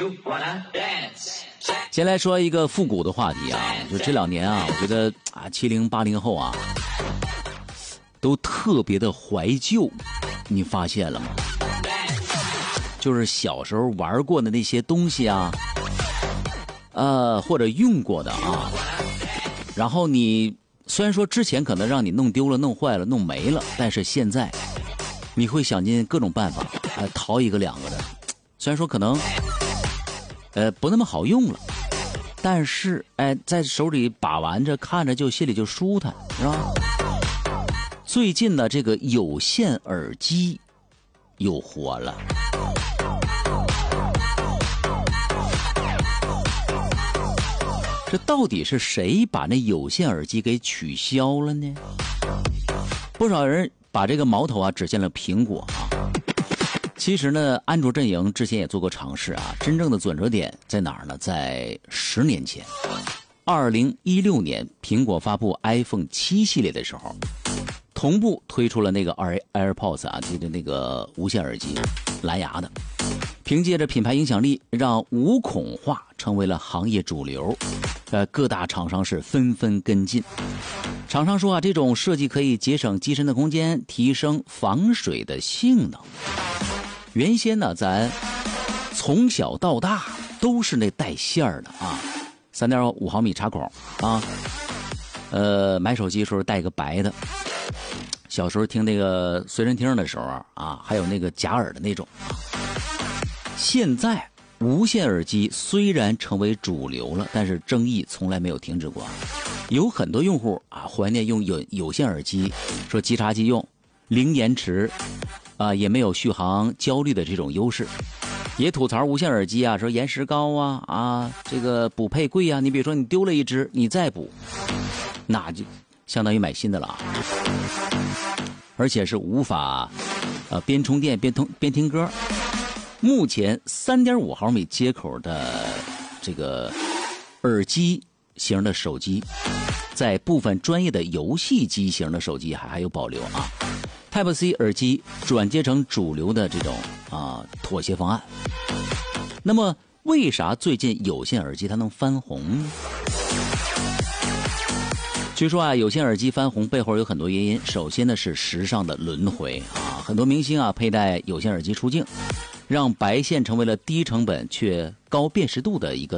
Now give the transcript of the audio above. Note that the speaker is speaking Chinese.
先来说一个复古的话题啊，就这2年啊，我觉得啊，70、80后啊，都特别的怀旧，你发现了吗？就是小时候玩过的那些东西啊，或者用过的啊，然后你虽然说之前可能让你弄丢了、弄坏了、弄没了，但是现在你会想尽各种办法，淘一个两个的。虽然说可能不那么好用了，但是在手里把玩着看着就心里就舒坦，是吧？最近的这个有线耳机又火了。这到底是谁把那有线耳机给取消了呢？不少人把这个矛头啊指向了苹果啊。其实呢，安卓阵营之前也做过尝试啊，真正的转折点在哪儿呢？在10年前，2016年，苹果发布 iPhone 7系列的时候，同步推出了那个 AirPods 啊，就是那个无线耳机，蓝牙的。凭借着品牌影响力，让无孔化成为了行业主流。各大厂商是纷纷跟进。厂商说啊，这种设计可以节省机身的空间，提升防水的性能。原先呢，咱从小到大都是那带线儿的啊，3.5毫米插孔啊。买手机的时候带个白的。小时候听那个随身听的时候啊，还有那个夹耳的那种。现在无线耳机虽然成为主流了，但是争议从来没有停止过。有很多用户啊怀念用有线耳机，说即插即用，零延迟啊，也没有续航焦虑的这种优势。也吐槽无线耳机啊，说延时高啊，这个补配贵啊。你比如说你丢了一只，你再补，那就相当于买新的了啊。而且是无法边充电边听歌。目前3.5毫米接口的这个耳机型的手机，在部分专业的游戏机型的手机还有保留啊。Type-C 耳机转接成主流的这种妥协方案。那么为啥最近有线耳机它能翻红呢？据说啊，有线耳机翻红背后有很多原因。首先呢是时尚的轮回啊，很多明星啊佩戴有线耳机出镜，让白线成为了低成本却高辨识度的一个